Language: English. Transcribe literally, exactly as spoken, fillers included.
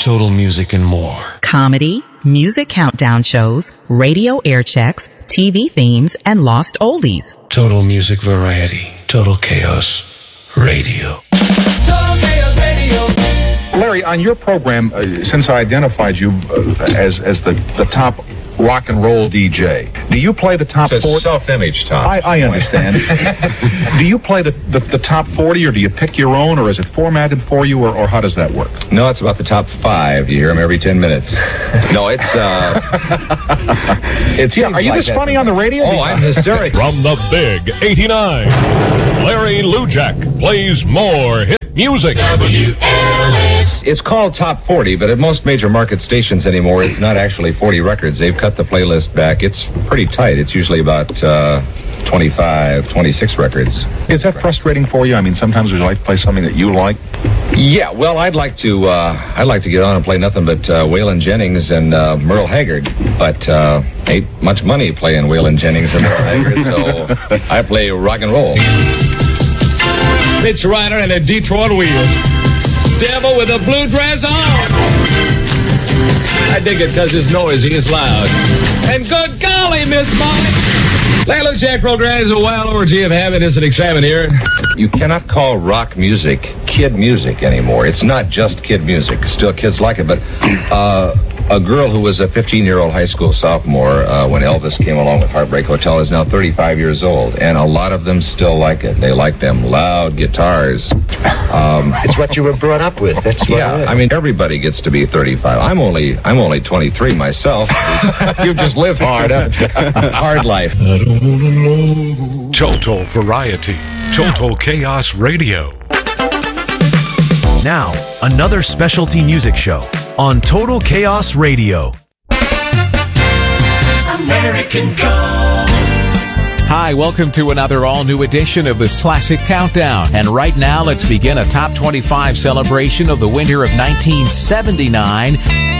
Total Music and more. Comedy, music countdown shows, radio air checks, T V themes, and lost oldies. Total Music Variety. Total Chaos Radio. Total Chaos Radio. Larry, on your program, uh, since I identified you uh, as as the, the top rock and roll D J, do you play the top it's forty? Self-image, Tom. I, I understand. Do you play the, the, the top forty, or do you pick your own, or is it formatted for you, or, or how does that work? No, it's about the top five. You hear them every ten minutes. No, it's, uh... it Yeah, are you like this that. funny on the radio? Oh, I'm hysterical. From the Big eighty-nine, Larry Lujak plays more hit music. W L S. It's called Top forty, but at most major market stations anymore, it's not actually forty records. They've cut the playlist back. It's pretty tight. It's usually about uh, twenty-five, twenty-six records. Is that frustrating for you? I mean, sometimes would you like to play something that you like? Yeah, well, I'd like to. Uh, I'd like to get on and play nothing but uh, Waylon Jennings and uh, Merle Haggard, but uh, ain't much money playing Waylon Jennings and Merle Haggard, so I play rock and roll. Mitch Ryder and the Detroit Wheels. Devil with a blue dress on. I dig it because it's noisy, it's loud. And good golly, Miss Molly. Larry Lujak program is a wild orgy of happiness and excitement here. You cannot call rock music kid music anymore. It's not just kid music. Still, kids like it, but uh, a girl who was a fifteen-year-old high school sophomore uh, when Elvis came along with Heartbreak Hotel is now thirty-five years old, and a lot of them still like it. They like them loud guitars. Um, It's what you were brought up with. That's what yeah, it is. I mean, everybody gets to be thirty-five. I'm only I'm only twenty-three myself. You've just lived hard, haven't you? Hard life. Total Variety. Total Chaos Radio. Now, another specialty music show on Total Chaos Radio. American Gold. Hi, welcome to another all-new edition of the Classic Countdown. And right now, let's begin a top twenty-five celebration of the winter of nineteen seventy-nine.